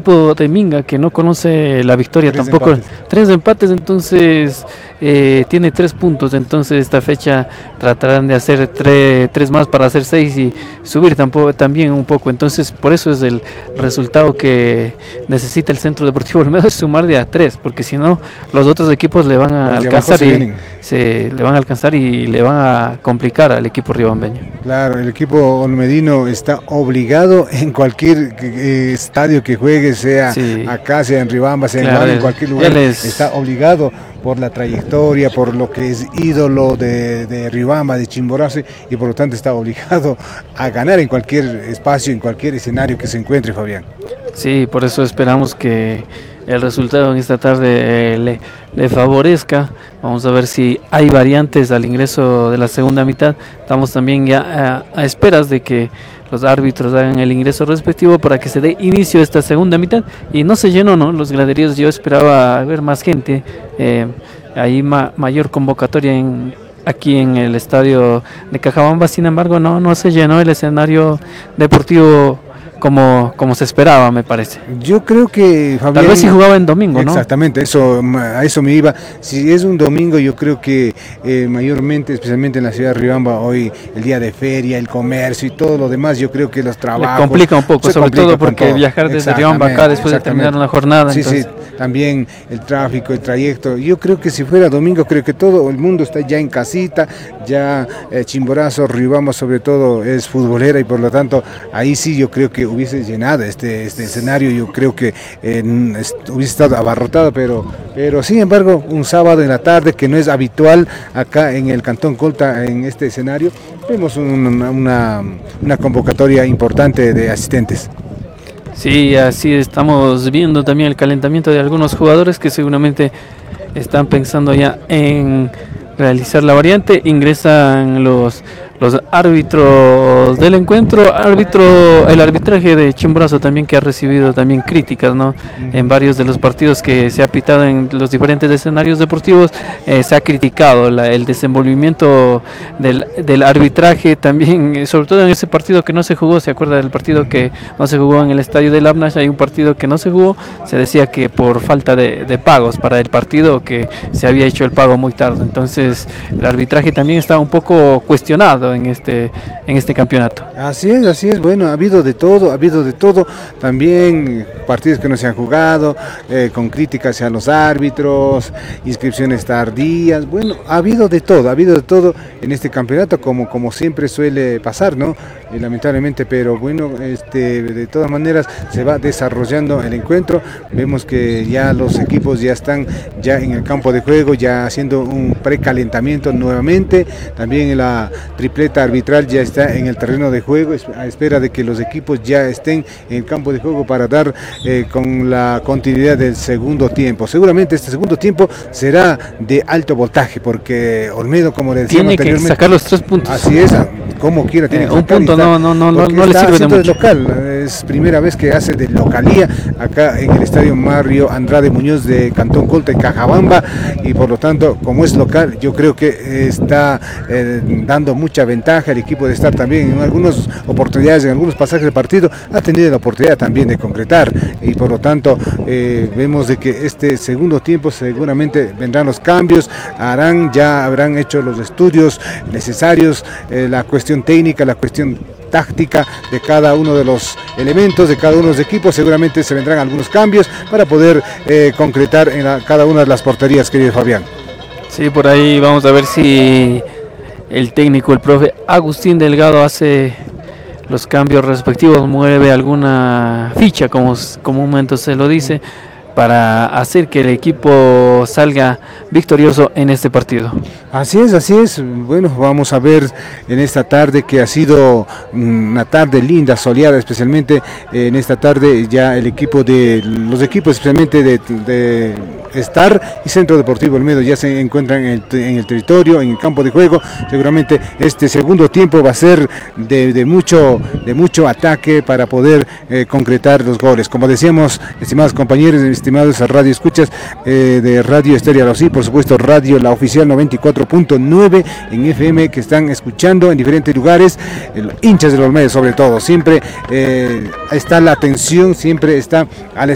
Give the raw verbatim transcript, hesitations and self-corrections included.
equipo de Minga, que no conoce la victoria Tres tampoco. empates. Tres empates, entonces eh, tiene tres puntos. Entonces esta fecha tratarán de hacer tre- tres más para hacer seis y subir tampoco, también un poco. Entonces por eso es el resultado que necesita el Centro Deportivo Olmedo, es sumar de a tres, porque si no los otros equipos le van a Los de abajo alcanzar se y vienen. se le van a alcanzar y le van a complicar al equipo riobambeño. Claro, el equipo olmedino está obligado en cualquier eh, estadio que juegue, sea Sí. acá, sea en Riobamba, sea Claro, en Guam, él- en cualquier lugar, él es- está obligado por la trayectoria, por lo que es ídolo de, de Riobamba, de Chimborazo, y por lo tanto está obligado a ganar en cualquier espacio, en cualquier escenario que se encuentre, Fabián. Sí, por eso esperamos que el resultado en esta tarde eh, le, le favorezca. Vamos a ver si hay variantes al ingreso de la segunda mitad. Estamos también ya a, a esperas de que los árbitros hagan el ingreso respectivo para que se dé inicio a esta segunda mitad. Y no se llenó, ¿no? Los graderíos, yo esperaba ver más gente. Eh, hay ma- mayor convocatoria en, aquí en el estadio de Cajabamba. Sin embargo, no, no se llenó el escenario deportivo como, como se esperaba, me parece. Yo creo que Fabián, Tal vez si jugaba en domingo, ¿no? exactamente, eso, a eso me iba. Si es un domingo, yo creo que eh, mayormente, especialmente en la ciudad de Riobamba, hoy el día de feria, el comercio y todo lo demás, yo creo que los Le trabajos complica un poco, se sobre complica todo con porque todo. viajar desde Exactamente, Riobamba acá después de exactamente. terminar una jornada. Sí, entonces, sí, también el tráfico, el trayecto. Yo creo que si fuera domingo, creo que todo el mundo está ya en casita, ya eh, Chimborazo, Riobamba sobre todo es futbolera y por lo tanto ahí sí yo creo que hubiese llenado este, este escenario, yo creo que eh, hubiese estado abarrotado, pero, pero sin embargo un sábado en la tarde que no es habitual acá en el Cantón Colta en este escenario, vemos una, una, una convocatoria importante de asistentes. sí, así estamos viendo también el calentamiento de algunos jugadores que seguramente están pensando ya en realizar la variante. Ingresan los los árbitros del encuentro, árbitro, el arbitraje de Chimborazo también, que ha recibido también críticas, ¿no? En varios de los partidos que se ha pitado en los diferentes escenarios deportivos, eh, se ha criticado la, el desenvolvimiento del, del arbitraje también, eh, sobre todo en ese partido que no se jugó. Se acuerda del partido que no se jugó en el estadio del Abnash, hay un partido que no se jugó, se decía que por falta de, de pagos para el partido, que se había hecho el pago muy tarde. Entonces el arbitraje también está un poco cuestionado en este en este campeonato. Así es, así es, bueno, ha habido de todo, ha habido de todo, también partidos que no se han jugado, eh, con críticas hacia los árbitros, inscripciones tardías, bueno, ha habido de todo, ha habido de todo en este campeonato, como, como siempre suele pasar, ¿no? Eh, lamentablemente, pero bueno, este, de todas maneras se va desarrollando el encuentro, vemos que ya los equipos ya están ya en el campo de juego, ya haciendo un precalentamiento nuevamente, también en la tripleta arbitral ya está en el terreno de juego, a espera de que los equipos ya estén en el campo de juego para dar eh, con la continuidad del segundo tiempo. Seguramente este segundo tiempo será de alto voltaje, porque Olmedo, como le decíamos Tiene que anteriormente, sacar los tres puntos. así es, como quiera tiene Eh, que un sacar, punto y está- no, no, no, no, porque no le está sirve de haciendo mucho. local, es primera vez que hace de localía acá en el estadio Mario Andrade Muñoz de Cantón Colta en Cajabamba, y por lo tanto, como es local, yo creo que está eh, dando mucha ventaja. El equipo de estar también en algunas oportunidades, en algunos pasajes del partido, ha tenido la oportunidad también de concretar, y por lo tanto eh, vemos de que este segundo tiempo seguramente vendrán los cambios, harán, ya habrán hecho los estudios necesarios, eh, la cuestión técnica, la cuestión táctica de cada uno de los elementos, de cada uno de los equipos. Seguramente se vendrán algunos cambios para poder eh, concretar en la, cada una de las porterías, querido Fabián. Sí, por ahí vamos a ver si el técnico, el profe Agustín Delgado, hace los cambios respectivos, mueve alguna ficha, como comúnmente se lo dice, para hacer que el equipo salga victorioso en este partido. Así es, así es. Bueno, vamos a ver en esta tarde, que ha sido una tarde linda, soleada, especialmente en esta tarde ya el equipo de, los equipos especialmente de, de Star y Centro Deportivo Olmedo ya se encuentran en el, en el territorio, en el campo de juego. Seguramente este segundo tiempo va a ser de, de, mucho, de mucho ataque para poder eh, concretar los goles. Como decíamos, estimados compañeros, estimados a Radio Escuchas eh, de Radio Estéreo Araucí, por supuesto Radio La Oficial noventa y cuatro punto nueve en F M, que están escuchando en diferentes lugares, el, hinchas del Olmedo sobre todo, siempre eh, está la atención, siempre está a la